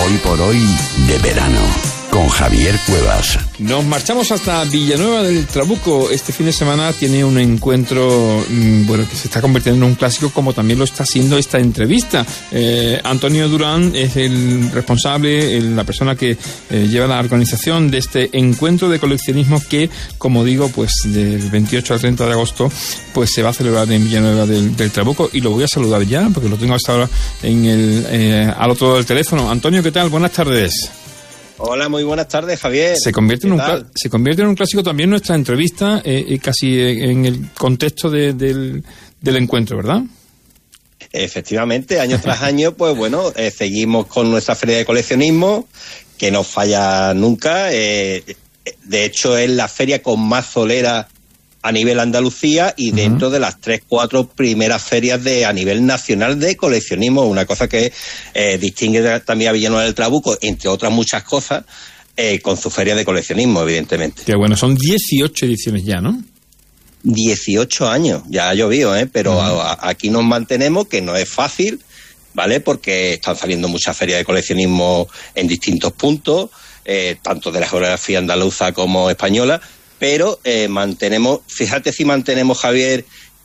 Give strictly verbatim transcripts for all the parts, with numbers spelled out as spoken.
Hoy por hoy de verano, con Javier Cuevas. Nos marchamos hasta Villanueva del Trabuco. Este fin de semana tiene un encuentro, bueno, que se está convirtiendo en un clásico, como también lo está haciendo esta entrevista. Eh, Antonio Durán es el responsable, el, la persona que eh, lleva la organización de este encuentro de coleccionismo que, como digo, pues del veintiocho al treinta de agosto, pues se va a celebrar en Villanueva del, del Trabuco, y lo voy a saludar ya, porque lo tengo hasta ahora en el, eh, al otro lado del teléfono. Antonio, ¿qué tal? Buenas tardes. Hola, muy buenas tardes, Javier. Se convierte, en un, se convierte en un clásico también nuestra entrevista, eh, casi en el contexto de, del, del encuentro, ¿verdad? Efectivamente, año tras año, pues bueno, eh, seguimos con nuestra feria de coleccionismo, que no falla nunca. Eh, de hecho, es la feria con más solera a nivel Andalucía y dentro uh-huh. de las tres, cuatro primeras ferias de a nivel nacional de coleccionismo, una cosa que eh, distingue también a Villanueva del Trabuco, entre otras muchas cosas, eh, con su feria de coleccionismo, evidentemente. Que bueno, son dieciocho ediciones ya, ¿no? dieciocho años, ya ha llovido, ¿eh? Pero uh-huh. a, a, aquí nos mantenemos, que no es fácil, ¿vale? Porque están saliendo muchas ferias de coleccionismo en distintos puntos, eh, tanto de la geografía andaluza como española, pero eh, mantenemos, fíjate si mantenemos, Javier,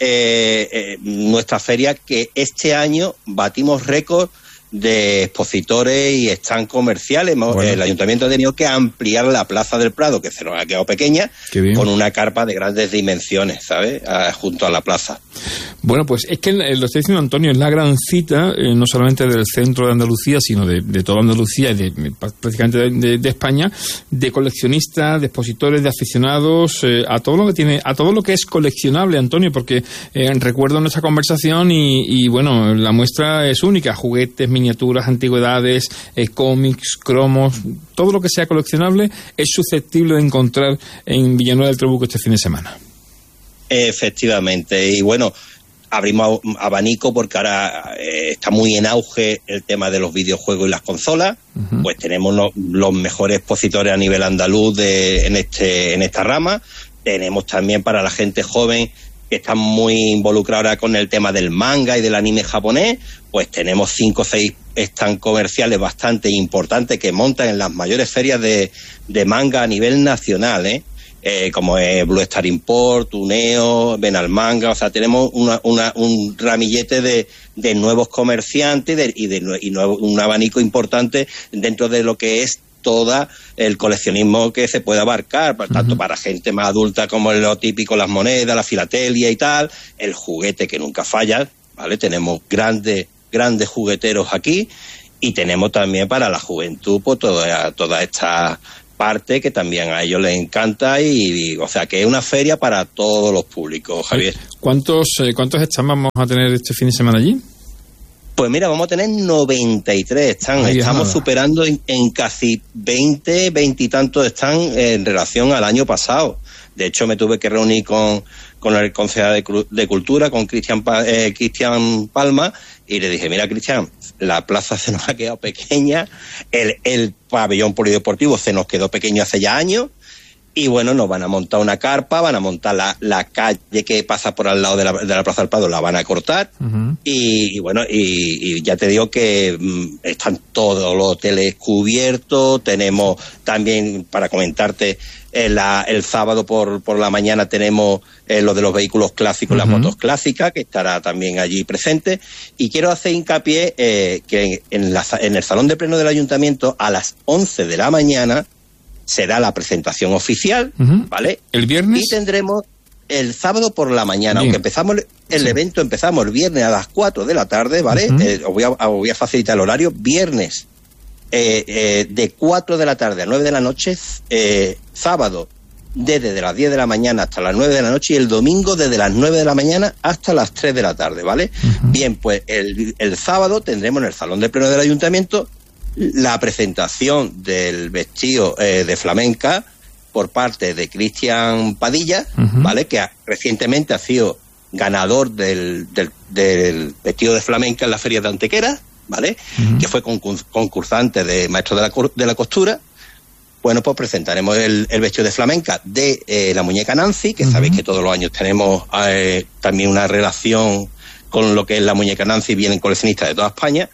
eh, eh, nuestra feria, que este año batimos récord de expositores y stand comerciales. Bueno. El ayuntamiento ha tenido que ampliar la Plaza del Prado, que se nos ha quedado pequeña, con una carpa de grandes dimensiones, ¿sabes?, ah, junto a la plaza. Bueno, pues es que lo está diciendo Antonio, es la gran cita, eh, no solamente del centro de Andalucía, sino de, de toda Andalucía y de, de, prácticamente de, de, de España, de coleccionistas, de expositores, de aficionados, eh, a todo lo que tiene, a todo lo que es coleccionable, Antonio, porque eh, recuerdo nuestra conversación y, y bueno, la muestra es única: juguetes, miniaturas, antigüedades, eh, cómics, cromos, todo lo que sea coleccionable es susceptible de encontrar en Villanueva del Trabuco este fin de semana. Efectivamente, y bueno, abrimos abanico porque ahora eh, está muy en auge el tema de los videojuegos y las consolas. Uh-huh. Pues tenemos los, los mejores expositores a nivel andaluz de, en este en esta rama. Tenemos también para la gente joven que está muy involucrada con el tema del manga y del anime japonés, pues tenemos cinco o seis stands comerciales bastante importantes que montan en las mayores ferias de, de manga a nivel nacional, ¿eh? Eh, como es Blue Star Import, Uneo, Benal Manga. O sea, tenemos una, una, un ramillete de, de nuevos comerciantes y, de, y, de, y nuevo, un abanico importante dentro de lo que es todo el coleccionismo que se puede abarcar, uh-huh. tanto para gente más adulta como lo típico, las monedas, la filatelia y tal, el juguete que nunca falla, ¿vale? Tenemos grandes, grandes jugueteros aquí, y tenemos también para la juventud pues toda, toda esta parte que también a ellos les encanta, y, y o sea que es una feria para todos los públicos, Javier. ¿Cuántos, eh, cuántos stands vamos a tener este fin de semana allí? Pues mira, vamos a tener noventa y tres stands. Ay, estamos nada. superando en, en casi veinte, veinte y tantos stands en relación al año pasado. De hecho, me tuve que reunir con, con el concejal de, de Cultura, con Cristian eh, Cristian Palma, y le dije, mira, Cristian, la plaza se nos ha quedado pequeña, el, el pabellón polideportivo se nos quedó pequeño hace ya años, y bueno, nos van a montar una carpa, van a montar la, la calle que pasa por al lado de la, de la Plaza del Prado, la van a cortar, uh-huh. y, y bueno, y, y ya te digo que mm, están todos los hoteles cubiertos. Tenemos también, para comentarte, eh, la, el sábado por, por la mañana tenemos eh, lo de los vehículos clásicos, uh-huh. las motos clásicas, que estará también allí presente. Y quiero hacer hincapié eh, que en, la, en el Salón de Pleno del Ayuntamiento, a las once de la mañana, será la presentación oficial, uh-huh. ¿vale? ¿El viernes? Y tendremos el sábado por la mañana. Bien. Aunque empezamos el sí. evento, empezamos el viernes a las cuatro de la tarde, ¿vale? Uh-huh. Eh, os, voy a, os voy a facilitar el horario. Viernes eh, eh, de cuatro de la tarde a nueve de la noche, eh, sábado desde las diez de la mañana hasta las nueve de la noche, y el domingo desde las nueve de la mañana hasta las tres de la tarde, ¿vale? Uh-huh. Bien, pues el, el sábado tendremos en el Salón de Pleno del Ayuntamiento la presentación del vestido eh, de flamenca por parte de Cristian Padilla, uh-huh. ¿vale? Que ha, recientemente ha sido ganador del, del, del vestido de flamenca en la Feria de Antequera, ¿vale? Uh-huh. Que fue concurs, concursante de maestro de la, de la costura. Bueno, pues presentaremos el, el vestido de flamenca de eh, la muñeca Nancy, que uh-huh. sabéis que todos los años tenemos eh, también una relación con lo que es la muñeca Nancy, vienen coleccionistas de toda España.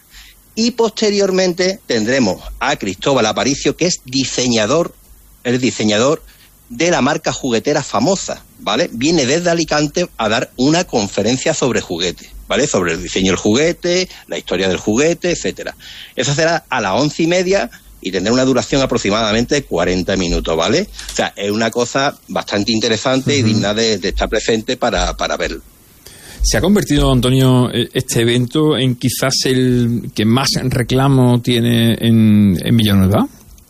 Y posteriormente tendremos a Cristóbal Aparicio, que es diseñador, el diseñador de la marca juguetera famosa, ¿vale? Viene desde Alicante a dar una conferencia sobre juguete, ¿vale? Sobre el diseño del juguete, la historia del juguete, etcétera. Eso será a las once y media y tendrá una duración aproximadamente de cuarenta minutos, ¿vale? O sea, es una cosa bastante interesante uh-huh. y digna de, de estar presente para, para verlo. ¿Se ha convertido, Antonio, este evento en quizás el que más reclamo tiene en, en Villanueva?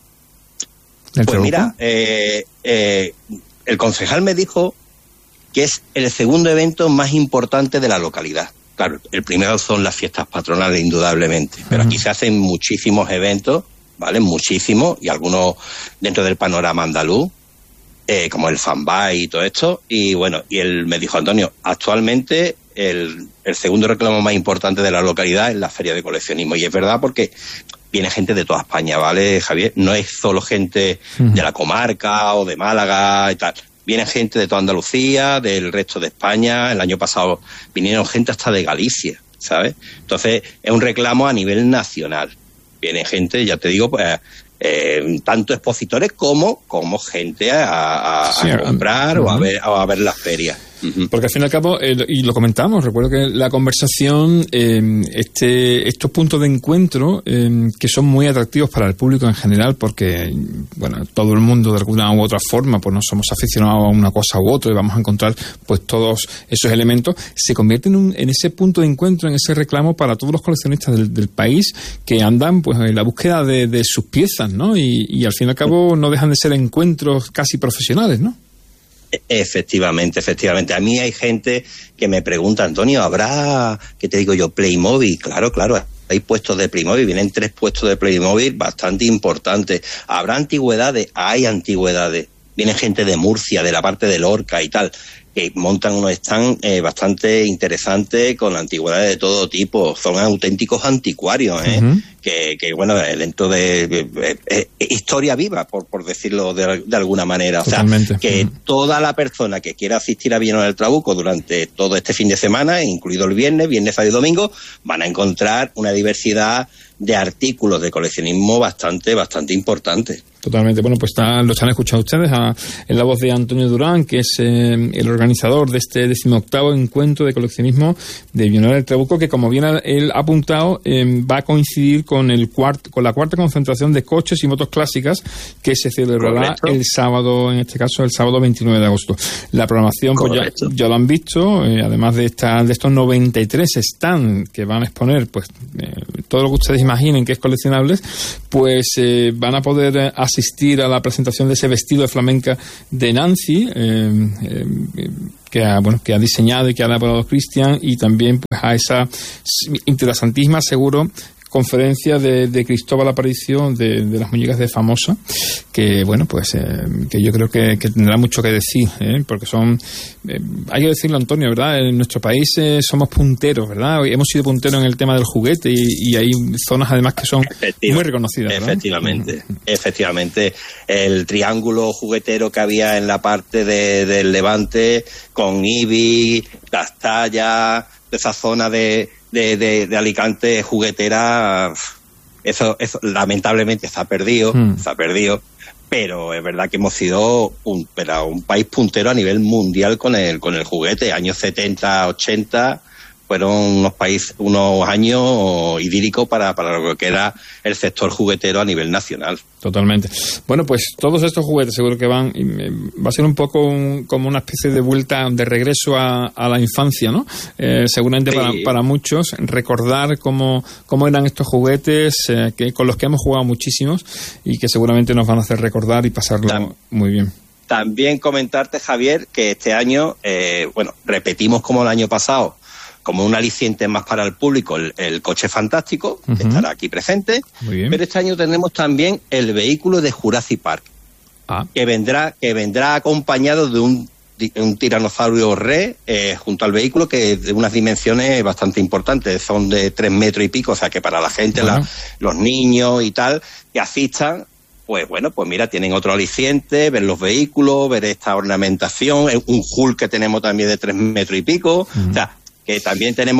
Pues mira, eh, eh, el concejal me dijo que es el segundo evento más importante de la localidad. Claro, el primero son las fiestas patronales, indudablemente, pero uh-huh. aquí se hacen muchísimos eventos, ¿vale? Muchísimos, y algunos dentro del panorama andaluz, eh, como el Fanbay y todo esto. Y bueno, y él me dijo, Antonio, actualmente el, el segundo reclamo más importante de la localidad es la Feria de Coleccionismo. Y es verdad, porque viene gente de toda España, ¿vale, Javier? No es solo gente uh-huh. de la comarca o de Málaga y tal. Viene gente de toda Andalucía, del resto de España. El año pasado vinieron gente hasta de Galicia, ¿sabes? Entonces, es un reclamo a nivel nacional. Viene gente, ya te digo, pues, eh, tanto expositores como, como gente a, a, sí, a comprar uh-huh. o, a ver, o a ver las ferias. Uh-huh. Porque al fin y al cabo, eh, y lo comentamos, recuerdo que la conversación, eh, este, estos puntos de encuentro eh, que son muy atractivos para el público en general, porque bueno, todo el mundo de alguna u otra forma pues no somos aficionados a una cosa u otra y vamos a encontrar pues todos esos elementos, se convierten en, un, en ese punto de encuentro, en ese reclamo para todos los coleccionistas del, del país que andan pues en la búsqueda de, de sus piezas, ¿no? Y, y al fin y al cabo no dejan de ser encuentros casi profesionales, ¿no? Efectivamente, efectivamente. A mí hay gente que me pregunta, Antonio, ¿habrá, qué te digo yo, Playmobil? Claro, claro, hay puestos de Playmobil, vienen tres puestos de Playmobil bastante importantes. ¿Habrá antigüedades? Hay antigüedades. Viene gente de Murcia, de la parte de Lorca y tal, que montan unos stands eh, bastante interesantes con antigüedades de todo tipo. Son auténticos anticuarios, ¿eh? Uh-huh. Que, que, bueno, dentro de, de, de, de historia viva, por, por decirlo de, de alguna manera. O Totalmente. sea, que uh-huh. toda la persona que quiera asistir a Villanueva del Trabuco durante todo este fin de semana, incluido el viernes, viernes, sábado y domingo, van a encontrar una diversidad de artículos de coleccionismo bastante, bastante importante. Totalmente. Bueno, pues está, lo están escuchando ustedes a, en la voz de Antonio Durán, que es eh, el organizador de este decimoctavo encuentro de coleccionismo de Villanueva del Trabuco, que como bien él ha apuntado, eh, va a coincidir con el cuart, con la cuarta concentración de coches y motos clásicas que se celebrará Correcto. el sábado, en este caso el sábado veintinueve de agosto. La programación pues ya, ya lo han visto, eh, además de esta, de estos noventa y tres stands que van a exponer pues eh, todo lo que ustedes imaginen que es coleccionables, pues eh, van a poder eh, asistir a la presentación de ese vestido de flamenca de Nancy, eh, eh, que ha, bueno, que ha diseñado y que ha elaborado Cristian, y también pues a esa interesantísima, seguro, conferencia de, de Cristóbal Aparicio de, de las muñecas de Famosa, que bueno, pues eh, que yo creo que, que tendrá mucho que decir, ¿eh? Porque son, eh, hay que decirlo, Antonio, ¿verdad? En nuestro país eh, somos punteros, ¿verdad? Hemos sido punteros en el tema del juguete y, y hay zonas además que son muy reconocidas, ¿verdad? Efectivamente, uh-huh. efectivamente. El triángulo juguetero que había en la parte de, del Levante, con Ibi, Castalla, de esa zona de De, de, de Alicante juguetera, eso, eso lamentablemente se ha perdido, mm. se ha perdido, pero es verdad que hemos sido un, pero un país puntero a nivel mundial con el con el juguete. Años setenta, ochenta fueron unos países, unos años idílicos para, para lo que era el sector juguetero a nivel nacional. Totalmente. Bueno, pues todos estos juguetes seguro que van, va a ser un poco un, como una especie de vuelta, de regreso a, a la infancia, ¿no? Eh, seguramente sí. para, para muchos, recordar cómo, cómo eran estos juguetes eh, que, con los que hemos jugado muchísimos y que seguramente nos van a hacer recordar y pasarlo Tam- muy bien. También comentarte, Javier, que este año, eh, bueno, repetimos como el año pasado, como un aliciente más para el público, el, el coche fantástico, uh-huh. que estará aquí presente. Muy bien. Pero este año tenemos también el vehículo de Jurassic Park, ah. que vendrá que vendrá acompañado de un, un tiranosaurio Rex eh, junto al vehículo, que es de unas dimensiones bastante importantes, son de tres metros y pico, o sea que para la gente, bueno. la, los niños y tal, que asistan, pues bueno, pues mira, tienen otro aliciente, ver los vehículos, ver esta ornamentación, un Hulk que tenemos también de tres metros y pico, uh-huh. o sea, que también tenemos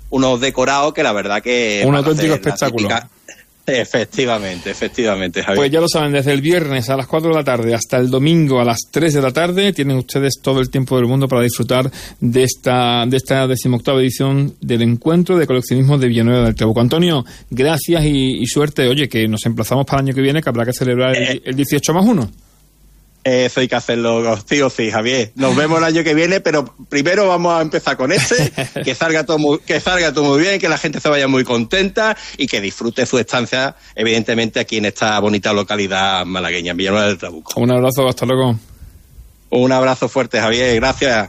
unos decorados que la verdad que... Un auténtico espectáculo. Típica... Efectivamente, efectivamente, Javier. Pues ya lo saben, desde el viernes a las cuatro de la tarde hasta el domingo a las tres de la tarde tienen ustedes todo el tiempo del mundo para disfrutar de esta de esta decimoctava edición del Encuentro de Coleccionismo de Villanueva del Trabuco. Antonio, gracias y, y suerte. Oye, que nos emplazamos para el año que viene, que habrá que celebrar el, el dieciocho más uno. Eso hay que hacerlo, sí o sí, Javier. Nos vemos el año que viene, pero primero vamos a empezar con este, que salga todo muy, que salga todo muy bien, que la gente se vaya muy contenta y que disfrute su estancia, evidentemente, aquí en esta bonita localidad malagueña, en Villanueva del Trabuco. Un abrazo, hasta luego. Un abrazo fuerte, Javier, gracias.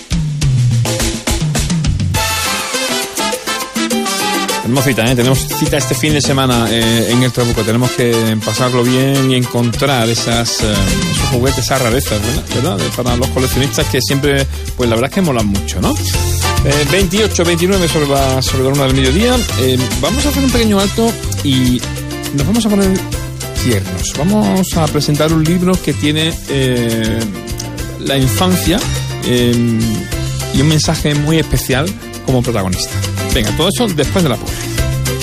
Tenemos cita, ¿eh? Tenemos cita este fin de semana eh, en el Trabuco. Tenemos que pasarlo bien y encontrar esas, eh, esos juguetes, esas rarezas, ¿verdad? ¿verdad? Para los coleccionistas que siempre, pues la verdad es que molan mucho, ¿no? Eh, veintiocho, veintinueve sobre la, sobre la una del mediodía. Eh, vamos a hacer un pequeño alto y nos vamos a poner tiernos. Vamos a presentar un libro que tiene eh, la infancia eh, y un mensaje muy especial como protagonista. Venga, todo eso después de la pausa.